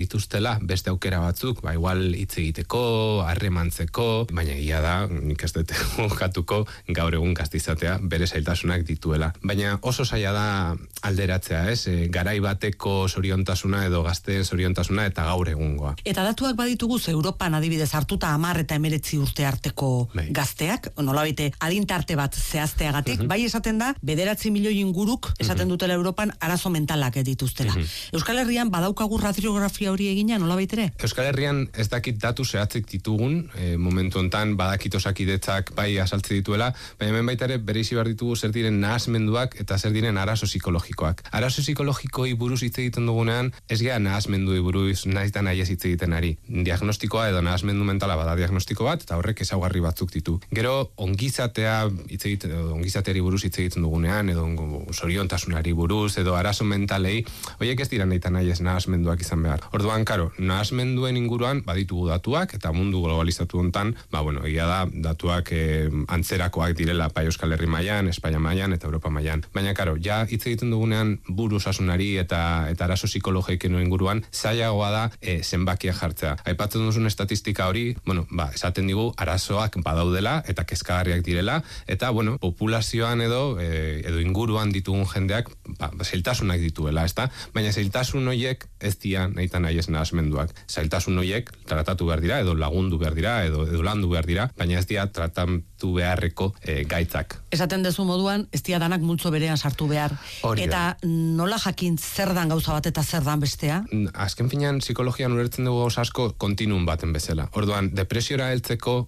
badituztela beste aukera batzuk, igual hitz egiteko, harremantzeko, baina egia da, nik ez dut jokatuko gaur egun gaztizatea bere zailtasunak dituela. Baina oso zaila da alderatzea, garai bateko zoriontasuna edo gazteen zoriontasuna eta gaur egungoa. Eta datuak baditugu, Europan adibidez hartuta 10 eta 19 urte arteko gazteak, nolabait adintarte bat zehazteagatik, bai esaten da, 9 milioi inguruk esaten dutela Europan arazo mentalak dituztela. Euskal Herrian badaukagu radiografia hori egina, nolabait ere? Euskal Herrian ez dakit datu zehatzik ditugun, momentu hontan badakit osakidetzak bai azaltze dituela, baina hemen baita ere bereizi behar ditugu zer diren nahasmenduak eta zer diren arazo psikologikoak. Arazo psikologikoi buruz hitz egiten dugunean, ez gea nahasmenduei buruz nahitan nahi ez hitz egiten ari. Diagnostikoa edo nahasmendu mentala bada diagnostiko bat, eta horrek ezaugarri batzuk ditu. Gero, ongizateari buruz hitz egiten dugunean, edo zoriontasunari buruz, edo arazo mentalei, horiek ez dira nahitan nahi ez nahasmenduak izan behar. Orduan, karo, nahasmenduen inguruan baditugu datuak, eta mundu globalizatu hontan, egia da, datuak antzerakoak direla bai Euskal Herri mailan, Espainia mailan eta Europa mailan. Baina, karo, ja hitz egiten dugunean buru osasunari eta arazo psikologikoen inguruan, zailagoa da zenbakia jartzea. Aipatzen duzun estatistika hori, esaten digu arazoak badaudela eta kezkagarriak direla, eta, populazioan edo inguruan ditugun jendeak, zailtasunak dituela, ezta? Baina zailtasun horiek ez dira nahitan nahi ez nahasmenduak. Zailtasun horiek tratatu behar dira, edo lagundu behar dira, edo landu behar dira, baina ez dira tratatu beharreko gaitzak. Esaten dezu moduan, ez dira danak multzo berean sartu behar. Eta nola jakin zer dan gauza bat eta zer dan bestea? Azken finean, psikologian ulertzen dugu gauza asko kontinuum baten bezala. Orduan, depresiora heltzeko,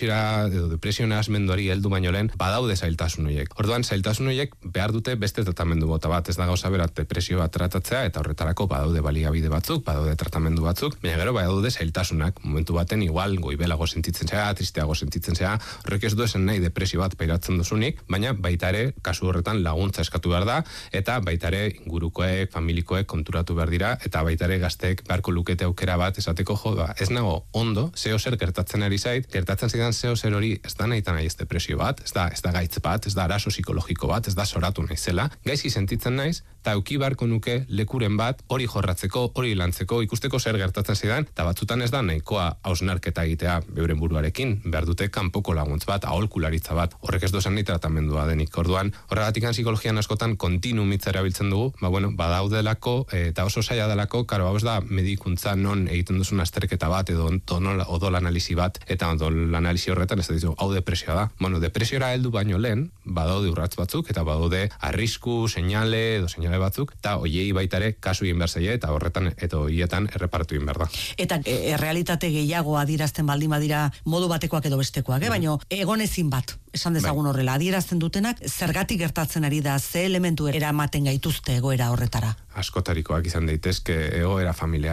depresio nahasmenduari heldu baino lehen, badaude zailtasun horiek. Orduan, zailtasun horiek behar dute beste tratamendu bota bat. Ez da gauza berat depresio bat tratatzea, eta horretarako badaude baliabide batzuk, badaude tratamendu batzuk, baina gero badaude zailtasunak. Momentu baten igual goibelago sentitzen zea, tristeago sentitzen zea, horrek ez du esan nahi depresio bat pairatzen duzunik, baina baita ere, kasu horretan laguntza eskatu behar da, eta baita ere ingurukoek, familikoek konturatu behar dira, eta baita ere gazteek beharko lukete aukera bat esateko ez nago ondo, zeo zer gertatzen ari zait, gertatzen zidan zeo zer hori ez da nahitan nahi ez depresio bat, ez da gaitz bat, ez da arazo psikologiko bat, ez da soratu naizela, gaizki sentitzen naiz, eta euki beharko nuke lekuren bat hori jorratzeko, hori lantzeko, ikusteko zer gertatzen zidan, eta batzutan ez da nahikoa hausnarketa egitea beuren buruarekin, behar dute kanpoko laguntz bat, aholkularitza bat, horrek ez dozan ni tratamendua denik. Orduan, horregatik psikologian askotan kontinum hitza erabiltzen dugu, badaudelako, eta oso zaila delako, karo, hau ez da medikuntza non egiten duzun azterketa bat, edo odol analisi bat, eta odol analisi horretan ez da dizu, hau depresioa da. Depresiora heldu baino lehen, badaude urratz batzuk, eta badaude arrisku, seinale batzuk, eta hoiei baitare kasu egin behar zaie, eta horretan, eta hoietan erreparatu egin behar da. Eta errealitate gehiago adierazten baldin badira modu batekoak edo bestekoak, baina egon ezin bat, esan dezagun horrela, adierazten dutenak, zergatik gertatzen ari da, ze elementu eramaten gaituzte egoera horretara? Askotarikoak izan daitezke egoera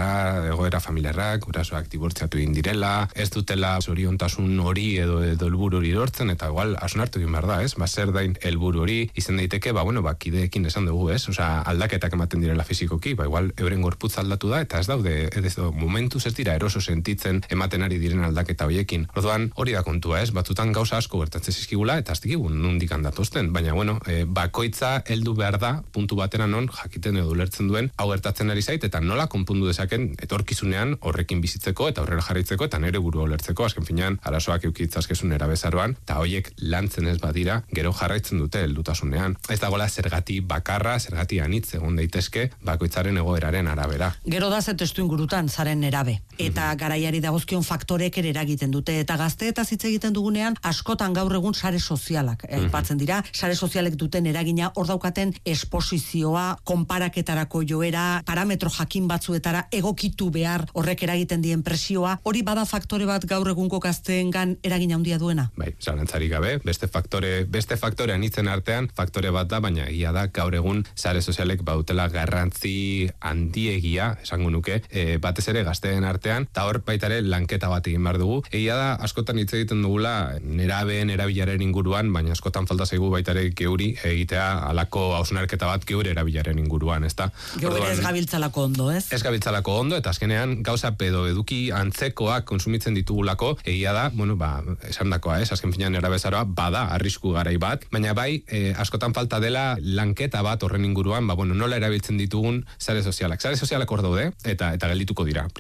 familiarrak, gurasoak dibortziatu egin direla, ez dutela zoriontasun hori edo helburu hori lortzen, eta igual hausnartu egin behar da, ez? Zer dain helburu hori izan daiteke, kideekin esan dugu, ez? Aldaketak ematen direla fizikoki, igual euren gorputz aldatu da, eta ez daude, momentuz ez dira eroso sentitzen ematen ari diren aldaketa horiekin. Orduan, hori da kontua, ez? Batzutan gauza asko gertatzen zizkigula, eta ez dikigun nondik handatuzten, baina, bakoitza heldu behar da, puntu batera non, jakiten edo ulertzen duen, hau gertatzen ari zait, eta nola konpundu dezaken etorkizunean horrekin bizitzeko, eta horrela jarraitzeko, eta nere burua ulertzeko, azken finean, arazoak eukitzazkezun erabezaroan, eta horiek lantzen ez badira, gero jarraitzen dute heldutasunean. Ez dagoela zergati bakarra, zergati anitz egon daitezke, bakoitzaren egoeraren arabera. Gero da ze testu ingurutan zaren nerabe, eta garaiari dagozkion faktorek ere eragiten dute, eta gazteetaz hitz egiten dugunean, askotan gaur egun sare sozialak aipatzen dira, sare sozialek duten eragina, hor daukaten esposizioa, konparaketarako joera, parametro jakin batzuetara egokitu behar horrek eragiten dien presioa, hori bada faktore bat gaur egungo gazteengan eragina handia duena? Bai, zalantzarik gabe, beste faktore anitzen artean, faktore bat da, baina egia da gaur egun sare sozialek bautela garrantzi handiegia, esango nuke, batez ere gazteen artean, eta hor baitare lanketa bat egin behar dugu. Egia da, askotan hitz egiten dugula erabilaren inguruan, baina askotan falta zaigu baitare geuri egitea halako hausnarketa bat geure erabilaren inguruan, ezta? Geure ez gabiltzalako ondo, ez? Ez gabiltzalako ondo, eta azkenean gauza pedo eduki antzekoak konsumitzen ditugulako, egia da, esan dakoa, azken finean erabezaroa, bada arrisku garai bat, baina bai, askotan falta dela lanketa bat horren inguruan, nola erabiltzen ditugun sare sozialak. Sare sozialak hor daude, eta geldituko dira.